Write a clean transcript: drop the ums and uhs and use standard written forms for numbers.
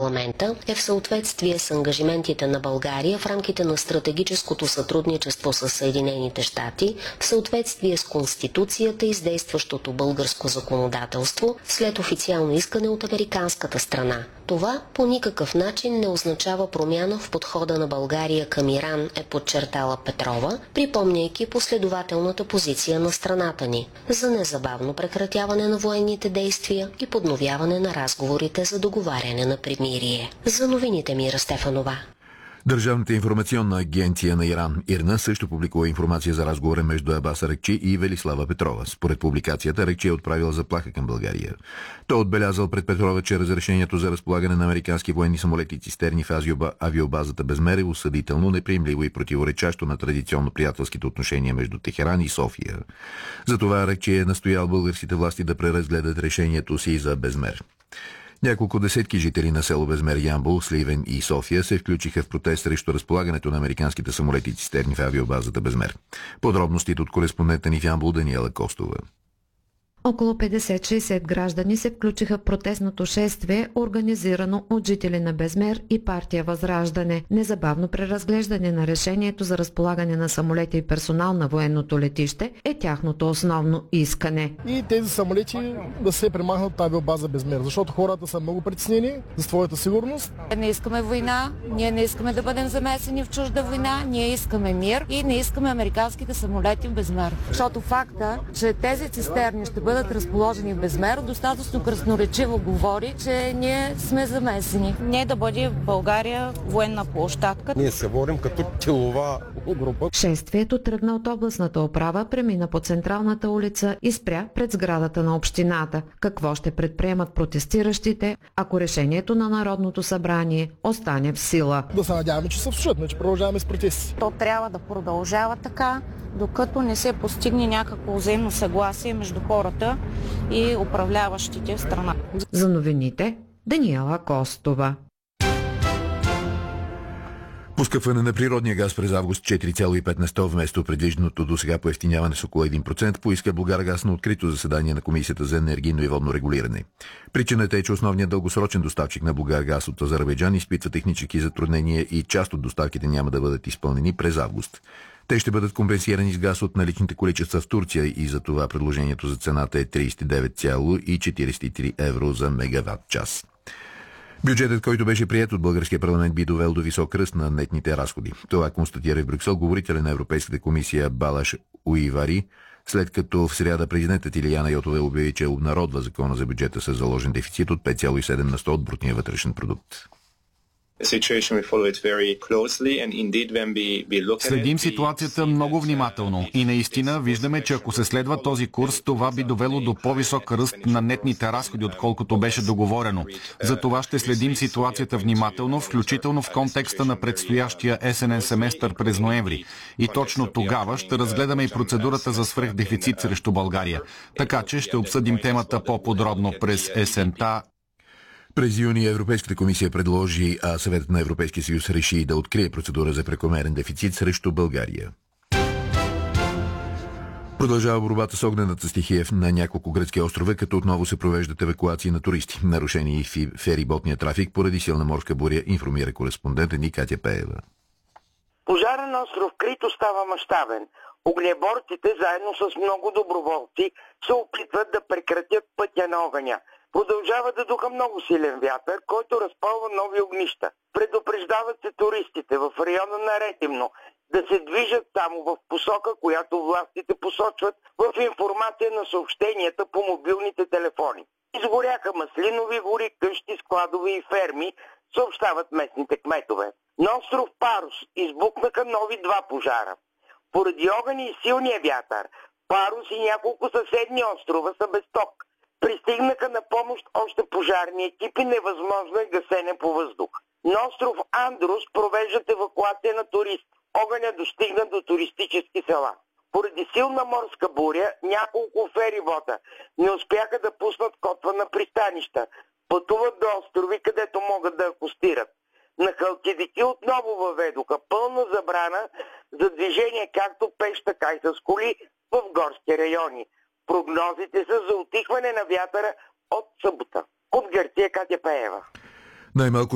парламента е в съответствие с ангажиментите на България в рамките на стратегическото сътрудничество с Съединените щати, в съответствие с Конституцията и с действащото българско законодателство, след официално искане от американската страна. Това по никакъв начин не означава промяна в подхода на България към Иран, е подчертала Петрова, припомняйки последователната позиция на страната ни за незабавно прекратяване на военните действия и подновяване на разговорите за договаряне на примирие. За новините Мира Стефанова. Държавната информационна агенция на Иран, ИРНА, също публикува информация за разговора между Абас Аракчи и Велислава Петрова. Според публикацията, Аракчи е отправил заплаха към България. Той отбелязал пред Петрова, че разрешението за разполагане на американски военни самолети и цистерни в авиобазата Безмер е осъдително, неприемливо и противоречащо на традиционно приятелските отношения между Техеран и София. Затова Аракчи е настоял българските власти да преразгледат решението си за Безмер. Няколко десетки жители на село Безмер, Ямбол, Сливен и София се включиха в протест срещу разполагането на американските самолети и цистерни в авиобазата Безмер. Подробностите от кореспондента ни в Ямбол Даниела Костова. Около 50-60 граждани се включиха в протестното шествие, организирано от жители на Безмер и партия Възраждане. Незабавно преразглеждане на решението за разполагане на самолети и персонал на военното летище е тяхното основно искане. И тези самолети да се премахнат от авиобаза Безмер, защото хората са много притеснени за своята сигурност. Не искаме война, ние не искаме да бъдем замесени в чужда война, ние искаме мир и не искаме американските самолети в Безмер. Защото факта, че тези цистерни ще бъдат разположени в Безмер, достатъчно красноречиво говори, че ние сме замесени. Не да бъде в България военна площадка. Ние се борим като тилова група. Шествието тръгна от областната управа, премина по централната улица и спря пред сградата на общината. Какво ще предприемат протестиращите, ако решението на Народното събрание остане в сила? Да се надяваме, че се вслушат, че продължаваме с протести. То трябва да продължава така, докато не се постигне някакво взаимно съгласие между хората и управляващите в страна. За новините Даниела Костова. Поскъпване на природния газ през август 4,5% вместо предвижданото до сега поевтиняване с около 1%, поиска Булгаргаз на открито заседание на Комисията за енергийно и водно регулиране. Причината е, че основният дългосрочен доставчик на Булгаргаз от Азербайджан изпитва технически затруднения и част от доставките няма да бъдат изпълнени през август. Те ще бъдат компенсирани с газ от наличните количества в Турция и за това предложението за цената е 39,43 евро за мегаватт час. Бюджетът, който беше приет от българския парламент, би довел до висок ръст на нетните разходи. Това констатира в Брюксел говорителя на Европейската комисия Балаш Уивари, след като в сряда президентът Илияна Йотова обяви, че обнародва закона за бюджета с заложен дефицит от 5,7% от брутния вътрешен продукт. Следим ситуацията много внимателно и наистина виждаме, че ако се следва този курс, това би довело до по-висок ръст на нетните разходи, отколкото беше договорено. За това ще следим ситуацията внимателно, включително в контекста на предстоящия есенен семестър през ноември. И точно тогава ще разгледаме и процедурата за свръхдефицит срещу България. Така че ще обсъдим темата по-подробно през есента. През юни Европейската комисия предложи, а Съветът на Европейския съюз реши да открие процедура за прекомерен дефицит срещу България. Продължава борбата с огнената стихия на няколко гръцки острови, като отново се провеждат евакуации на туристи. Нарушени и фериботния трафик поради силна морска буря, информира кореспондентът ни Катя Пеева. Пожара на остров Крит остава мащабен. Огнеборците заедно с много доброволци се опитват да прекратят пътя на огъня. Продължава да духа много силен вятър, който разпалва нови огнища. Предупреждават се туристите в района на Ретимно да се движат само в посока, която властите посочват в информация на съобщенията по мобилните телефони. Изгоряха маслинови гори, къщи, складове и ферми, съобщават местните кметове. На остров Парус избухнаха нови 2 пожара. Поради огън и силния вятър, Парус и няколко съседни острова са без ток. Пристигнаха на помощ още пожарни екипи, невъзможно е гасене по въздух. На остров Андрус провеждат евакуация на туристи. Огъня достигна до туристически села. Поради силна морска буря, няколко ферибота не успяха да пуснат котва на пристанища. Пътуват до острови, където могат да акостират. На Халкидики отново въведоха пълна забрана за движение както пеш, така и с коли в горски райони. Прогнозите са за утихване на вятъра от събота. От Гърция Катя Пеева. Най-малко